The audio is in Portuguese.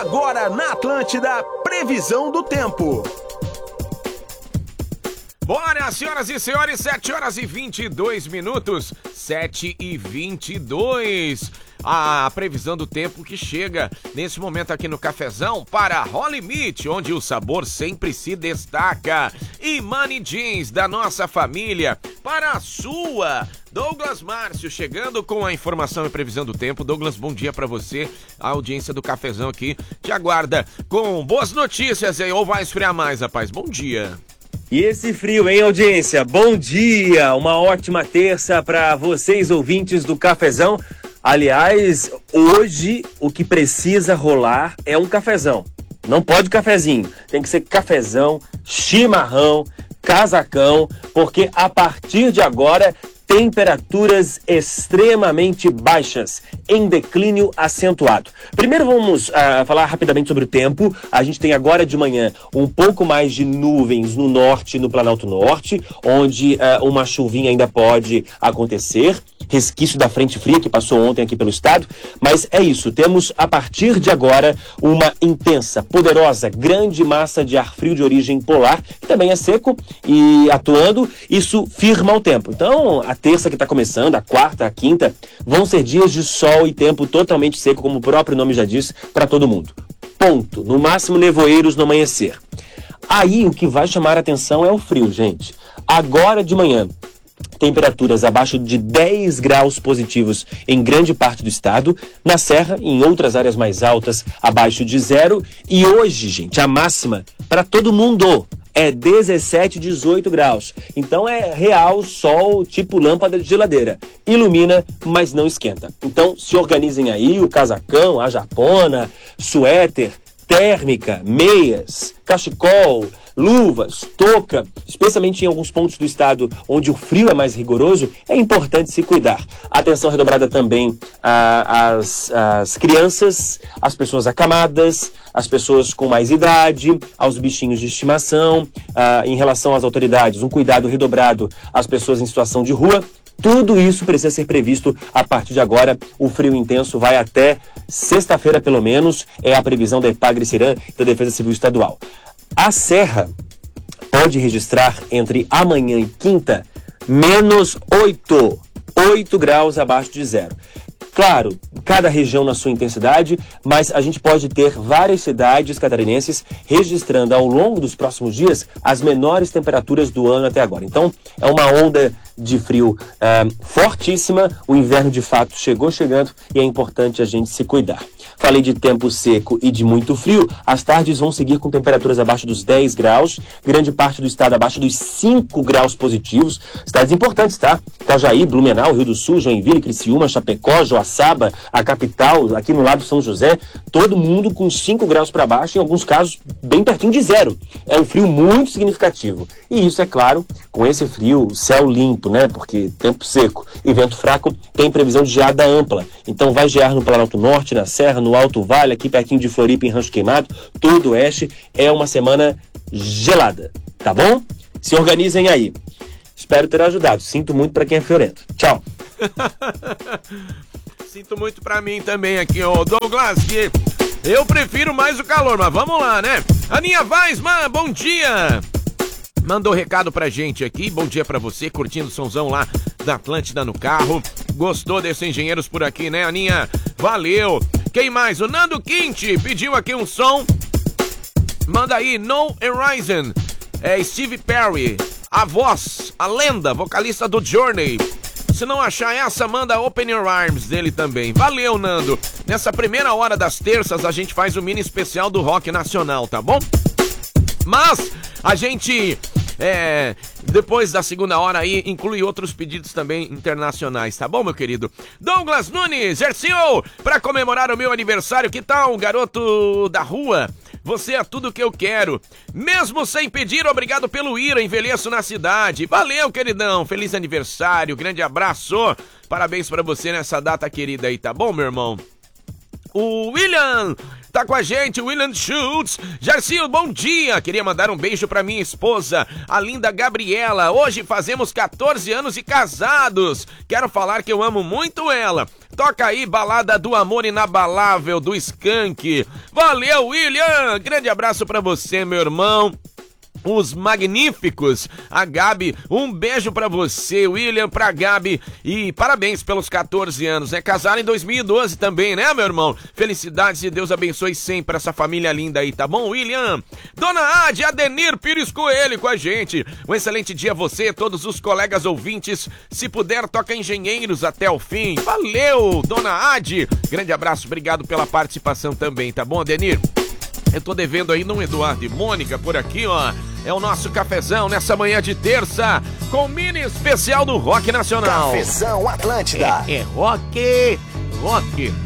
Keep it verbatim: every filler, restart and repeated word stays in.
Agora na Atlântida, previsão do tempo. Bora, senhoras e senhores, sete horas e vinte e dois minutos, sete e vinte e dois. A previsão do tempo que chega nesse momento aqui no Cafezão para Holy Meat, onde o sabor sempre se destaca. E Money Jeans, da nossa família, para a sua. Douglas Márcio chegando com a informação e previsão do tempo. Douglas, bom dia pra você. A audiência do Cafezão aqui te aguarda com boas notícias aí, ou vai esfriar mais, rapaz? Bom dia. E esse frio, hein, audiência? Bom dia! Uma ótima terça para vocês, ouvintes do Cafezão. Aliás, hoje o que precisa rolar é um cafezão. Não pode cafezinho, tem que ser cafezão, chimarrão, casacão, porque a partir de agora, temperaturas extremamente baixas, em declínio acentuado. Primeiro vamos uh, falar rapidamente sobre o tempo. A gente tem agora de manhã um pouco mais de nuvens no norte, no Planalto Norte, onde uh, uma chuvinha ainda pode acontecer. Resquício da frente fria que passou ontem aqui pelo estado, mas é isso, temos a partir de agora uma intensa, poderosa, grande massa de ar frio de origem polar, que também é seco e atuando, isso firma o tempo. Então, a terça que está começando, a quarta, a quinta, vão ser dias de sol e tempo totalmente seco, como o próprio nome já diz, para todo mundo. Ponto. No máximo, nevoeiros no amanhecer. Aí, o que vai chamar a atenção é o frio, gente. Agora de manhã, temperaturas abaixo de dez graus positivos em grande parte do estado, na Serra e em outras áreas mais altas, abaixo de zero. E hoje, gente, a máxima para todo mundo é dezessete, dezoito graus. Então é real sol tipo lâmpada de geladeira. Ilumina, mas não esquenta. Então se organizem aí, o casacão, a japona, suéter, térmica, meias, cachecol, luvas, touca, especialmente em alguns pontos do estado onde o frio é mais rigoroso, é importante se cuidar. Atenção redobrada também às, às crianças, às pessoas acamadas, às pessoas com mais idade, aos bichinhos de estimação, ah, em relação às autoridades, um cuidado redobrado às pessoas em situação de rua. Tudo isso precisa ser previsto a partir de agora. O frio intenso vai até sexta-feira, pelo menos, é a previsão da Epagre-Ciran e da Defesa Civil Estadual. A Serra pode registrar entre amanhã e quinta menos oito, oito graus abaixo de zero. Claro, cada região na sua intensidade, mas a gente pode ter várias cidades catarinenses registrando ao longo dos próximos dias as menores temperaturas do ano até agora. Então, é uma onda de frio uh, fortíssima, o inverno de fato chegou chegando e é importante a gente se cuidar. Falei de tempo seco e de muito frio, as tardes vão seguir com temperaturas abaixo dos dez graus, grande parte do estado abaixo dos cinco graus positivos, cidades importantes, tá? Itajaí, Blumenau, Rio do Sul, Joinville, Criciúma, Chapecó, Joaçaba, a capital, aqui no lado São José, todo mundo com cinco graus para baixo, em alguns casos bem pertinho de zero. É um frio muito significativo. E isso, é claro, com esse frio, céu limpo, né? Porque tempo seco e vento fraco, tem previsão de geada ampla. Então vai gear no Planalto Norte, na Serra, no Alto Vale, aqui pertinho de Floripa, em Rancho Queimado, todo o oeste. É uma semana gelada, tá bom? Se organizem aí. Espero ter ajudado. Sinto muito para quem é friorento. Tchau. Sinto muito pra mim também aqui, ô Douglas, que eu prefiro mais o calor, mas vamos lá, né? Aninha Weisman, bom dia! Mandou recado pra gente aqui, bom dia pra você, curtindo o somzão lá da Atlântida no carro. Gostou desses engenheiros por aqui, né, Aninha? Valeu! Quem mais? O Nando Quinte pediu aqui um som. Manda aí, No Horizon, é Steve Perry, a voz, a lenda, vocalista do Journey. Se não achar essa, manda Open Your Arms dele também. Valeu, Nando. Nessa primeira hora das terças, a gente faz o mini especial do rock nacional, tá bom? Mas a gente, é, depois da segunda hora aí, inclui outros pedidos também internacionais, tá bom, meu querido? Douglas Nunes, Gercinho, pra comemorar o meu aniversário, que tal, garoto da rua? Você é tudo que eu quero. Mesmo sem pedir, obrigado pelo ir, envelheço na cidade. Valeu, queridão. Feliz aniversário, grande abraço. Parabéns pra você nessa data querida aí, tá bom, meu irmão? O William tá com a gente, o William Schultz. Jarcinho, bom dia. Queria mandar um beijo pra minha esposa, a linda Gabriela. Hoje fazemos quatorze anos e casados. Quero falar que eu amo muito ela. Toca aí, Balada do Amor Inabalável, do Skank. Valeu, William! Grande abraço pra você, meu irmão. Os magníficos, a Gabi, um beijo pra você, William, pra Gabi, e parabéns pelos quatorze anos, né? Casaram em dois mil e doze também, né, meu irmão? Felicidades e Deus abençoe sempre essa família linda aí, tá bom, William? Dona Ade, Adenir Pires Coelho com a gente. Um excelente dia a você, todos os colegas ouvintes. Se puder, toca Engenheiros até o fim. Valeu, Dona Ade. Grande abraço, obrigado pela participação também, tá bom, Adenir? Eu tô devendo aí no Eduardo e Mônica por aqui, ó. É o nosso cafezão nessa manhã de terça, com mini especial do Rock Nacional. Cafezão Atlântida. É, é rock, rock.